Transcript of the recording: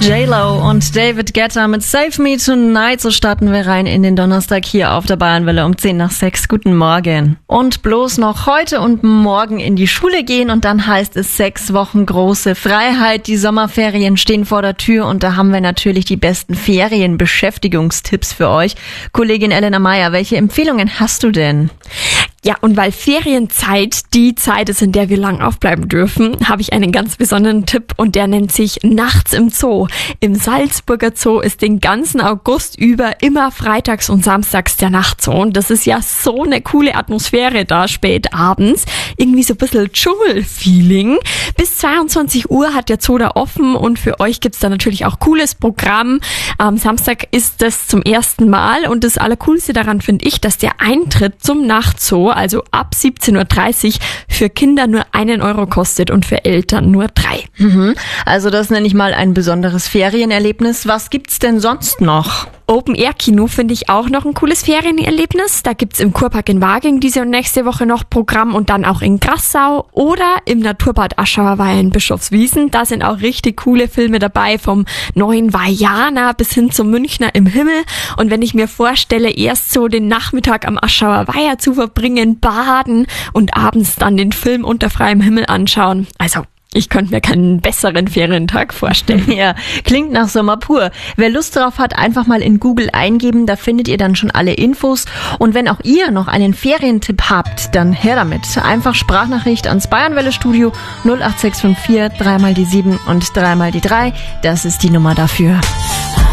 J-Lo und David Guetta mit Save Me Tonight. So starten wir rein in den Donnerstag hier auf der Bayernwelle um 5:10. Guten Morgen. Und bloß noch heute und morgen in die Schule gehen und dann heißt es 6 Wochen große Freiheit. Die Sommerferien stehen vor der Tür und da haben wir natürlich die besten Ferienbeschäftigungstipps für euch. Kollegin Elena Meyer, welche Empfehlungen hast du denn? Ja, und weil Ferienzeit die Zeit ist, in der wir lang aufbleiben dürfen, habe ich einen ganz besonderen Tipp und der nennt sich Nachts im Zoo. Im Salzburger Zoo ist den ganzen August über immer freitags und samstags der Nachtzoo. Und das ist ja so eine coole Atmosphäre da spät abends. Irgendwie so ein bisschen Dschungel-Feeling. Bis 22 Uhr hat der Zoo da offen und für euch gibt's da natürlich auch cooles Programm. Am Samstag ist das zum ersten Mal und das Allercoolste daran finde ich, dass der Eintritt zum Nachtzoo, also ab 17:30 Uhr, für Kinder nur 1 Euro kostet und für Eltern nur 3. Also das nenne ich mal ein besonderes Ferienerlebnis. Was gibt's denn sonst noch? Open-Air-Kino finde ich auch noch ein cooles Ferienerlebnis. Da gibt's im Kurpark in Waging diese und nächste Woche noch Programm und dann auch in Grassau oder im Naturbad Aschauer Weiher in Bischofswiesen. Da sind auch richtig coole Filme dabei, vom neuen Vajana bis hin zum Münchner im Himmel. Und wenn ich mir vorstelle, erst so den Nachmittag am Aschauer Weiher zu verbringen, baden und abends dann den Film unter freiem Himmel anschauen. Also ich könnte mir keinen besseren Ferientag vorstellen. Ja, klingt nach Sommer pur. Wer Lust drauf hat, einfach mal in Google eingeben, da findet ihr dann schon alle Infos. Und wenn auch ihr noch einen Ferientipp habt, dann her damit. Einfach Sprachnachricht ans Bayernwelle-Studio 08654 3 mal die 7 und 3 mal die 3. Das ist die Nummer dafür.